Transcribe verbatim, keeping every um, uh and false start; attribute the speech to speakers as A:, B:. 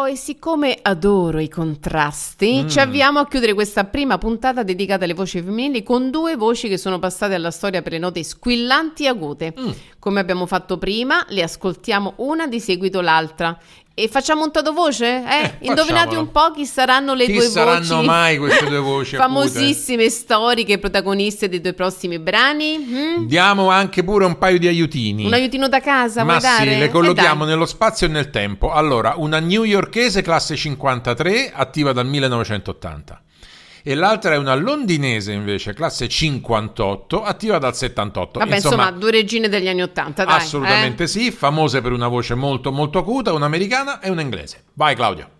A: e siccome adoro i contrasti, mm. ci avviamo a chiudere questa prima puntata dedicata alle voci femminili con due voci che sono passate alla storia per le note squillanti e agute. Mm. Come abbiamo fatto prima, le ascoltiamo una di seguito l'altra. E facciamo un totovoce? Eh? eh Indovinate un po' chi saranno le
B: chi
A: due voci?
B: Chi saranno mai queste due voci
A: famosissime, storiche, protagoniste dei due prossimi brani? Mm?
B: Diamo anche pure un paio di aiutini.
A: Un aiutino da casa,
B: ma
A: vuoi dare?
B: sì, le collochiamo eh nello spazio e nel tempo. Allora, una newyorkese classe cinquantatré, attiva dal millenovecentottanta. E l'altra è una londinese invece, classe cinquantotto, attiva dal settantotto.
A: Vabbè, insomma, insomma due regine degli anni ottanta, dai.
B: Assolutamente
A: eh?
B: sì, famose per una voce molto molto acuta, un'americana e un'inglese. Vai Claudio.